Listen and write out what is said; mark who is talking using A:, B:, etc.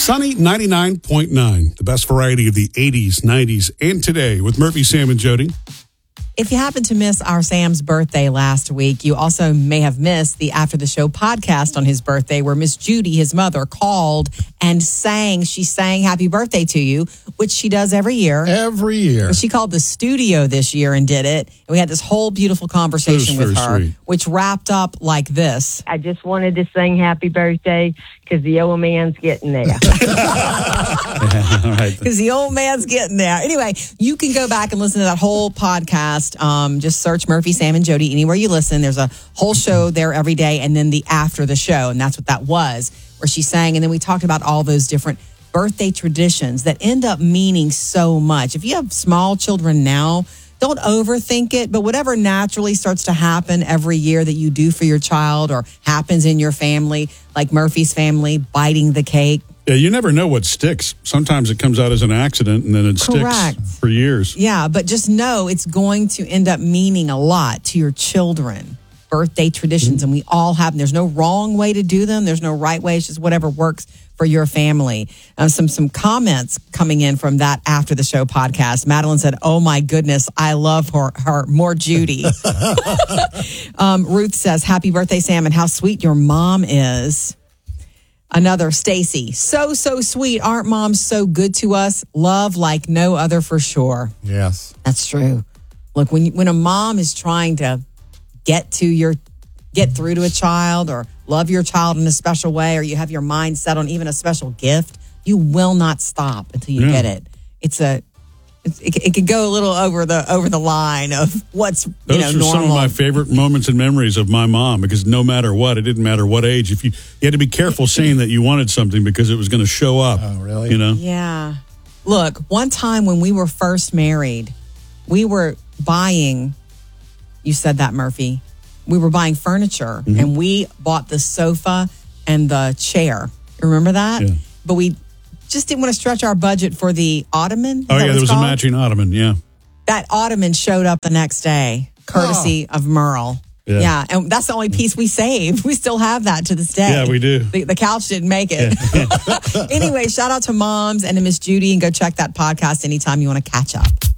A: Sunny 99.9, the best variety of the 80s, 90s, and today with Murphy, Sam, and Jody.
B: If you happened to miss our Sam's birthday last week, you also may have missed the After the Show podcast on his birthday where Miss Judy, his mother, called and sang. She sang happy birthday to you, which she does every year.
C: Every year.
B: But she called the studio this year and did it. And we had this whole beautiful conversation with her,
A: sweet.
B: which wrapped up like this.
D: I just wanted to sing happy birthday because the old man's getting there.
B: Because the old man's getting there. Anyway, you can go back and listen to that whole podcast. Just search Murphy, Sam, and Jody anywhere you listen. There's a whole show there every day, and then the After the Show, and that's what that was, where she sang. And then we talked about all those different birthday traditions that end up meaning so much. If you have small children now, don't overthink it, but whatever naturally starts to happen every year that you do for your child or happens in your family, like Murphy's family, biting the cake.
A: Yeah, you never know what sticks. Sometimes it comes out as an accident and then it
B: Correct.
A: sticks for years.
B: Yeah, but just know it's going to end up meaning a lot to your children. Birthday traditions, and we all have them. There's no wrong way to do them. There's no right way. It's just whatever works for your family. Some comments coming in from that After the Show podcast. Madeline said, "Oh my goodness, I love her more Judy." Ruth says, "Happy birthday, Sam, and how sweet your mom is." Another, Stacy, so sweet. Aren't moms so good to us? Love like no other for sure.
C: Yes.
B: That's true. Look, when a mom is trying to get through to a child or love your child in a special way, or you have your mind set on even a special gift, you will not stop until you get it. It could go a little over the line of what's
A: Those are
B: normal.
A: some of my favorite moments and memories of my mom, because no matter what, it didn't matter what age. If you had to be careful saying that you wanted something because it was going to show up.
C: Oh, really?
A: You know?
B: Yeah. Look, one time when we were first married, we were buying, you said that, Murphy, we were buying furniture, and we bought the sofa and the chair. Remember that?
A: Yeah.
B: But we just didn't want to stretch our budget for the ottoman.
A: Oh, yeah, there was a matching ottoman, yeah.
B: That ottoman showed up the next day, courtesy of Merle. Yeah, and that's the only piece we saved. We still have that to this day.
A: Yeah, we do.
B: The couch didn't make it. Anyway, shout out to moms and to Miss Judy, and go check that podcast anytime you want to catch up.